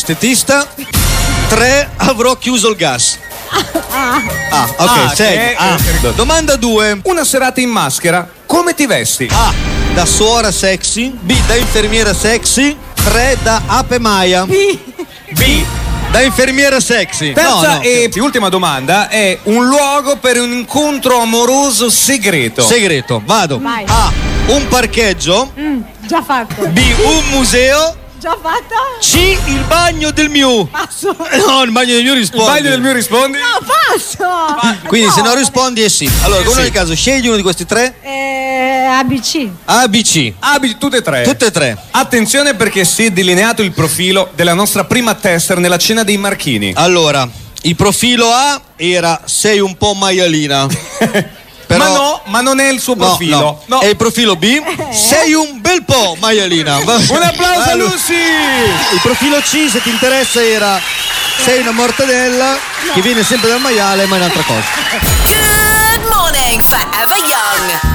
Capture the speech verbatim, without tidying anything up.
estetista. tre. Avrò chiuso il gas. Ah, ok, Ah, sei. che- Ah. Domanda due. Una serata in maschera, come ti vesti? A. Da suora sexy. B. Da infermiera sexy. tre. Da ape maia. B. Da infermiera sexy. Terza No, no. e ultima domanda è un luogo per un incontro amoroso segreto. Segreto, vado. Vai. A. Un parcheggio. Mm, già fatto. B. Un museo. Già fatto? C. Il bagno del mio. Passo. No, il bagno del mio Il rispondi. bagno del mio rispondi? No, passo. Quindi No, se non rispondi è sì. Allora, con Sì. ogni caso, scegli uno di questi tre. Eh, A B C. A, B, C. Ah, bi- tutte e tre. Tutte e tre. Attenzione perché si è delineato il profilo della nostra prima tester nella cena dei Marchini. Allora, il profilo A era sei un po' maialina. Però- Ma no, ma non è il suo No, profilo. no. No. E il profilo B? Sei un bel po' maialina. Un applauso a Allora, Lucy! il profilo C, se ti interessa, era sei una mortadella che viene sempre dal maiale, ma è un'altra cosa. Good morning, Forever Young.